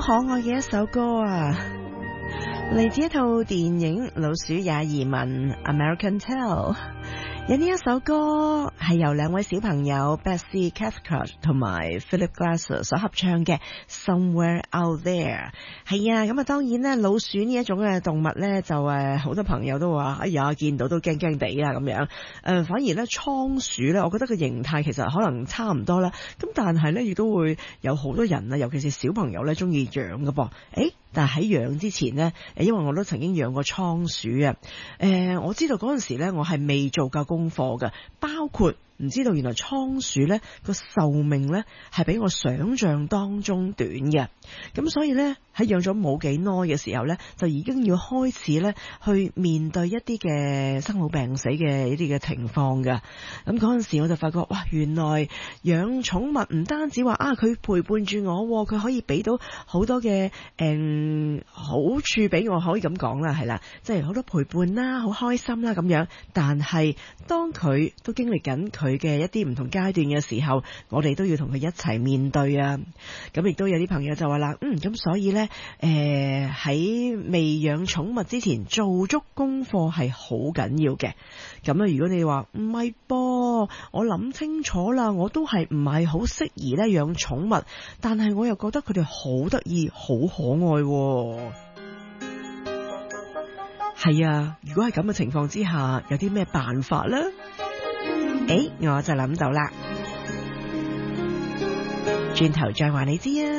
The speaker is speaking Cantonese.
可愛嘅一首歌啊，嚟自一套電影《老鼠也移民》American Tail。有呢一首歌係由兩位小朋友 Betsy Cathcart 同埋 Philip Glaser 所合唱嘅 Somewhere Out There。係啊，咁啊當然咧，老鼠呢一種嘅動物咧就好多朋友都話哎呀見到都驚驚地啊咁樣。反而咧倉鼠咧，我覺得個形態其實可能差唔多啦。咁但係咧亦都會有好多人啊，尤其是小朋友咧中意養㗎噃。但係喺養之前呢，因為我都曾經養過倉鼠啊。我知道嗰陣時咧，我係未做夠功課嘅，包括唔知道原來倉鼠咧個壽命咧係比我想象當中短嘅。咁所以咧喺養咗冇幾耐嘅時候咧，就已經要開始咧去面對一啲嘅生老病死嘅一啲嘅情況㗎。咁嗰陣時我就發覺，哇！原來養寵物唔單止話佢陪伴住我，佢可以俾到好多嘅好處俾我，可以咁講啦，係啦，即係好多陪伴啦，好開心啦咁樣。但係當佢都經歷緊佢嘅一啲唔同階段嘅時候，我哋都要同佢一齊面對啊。咁亦都有啲朋友就話啦，咁所以呢，喺未養寵物之前做足功課係好緊要嘅。咁啊，如果你話唔係噃，我諗清楚啦，我都係唔係好適宜咧養寵物，但係我又覺得佢哋好得意，好可愛喎。係啊，如果係咁嘅情況之下，有啲咩辦法呢？我就諗到啦，轉頭再話你知啊。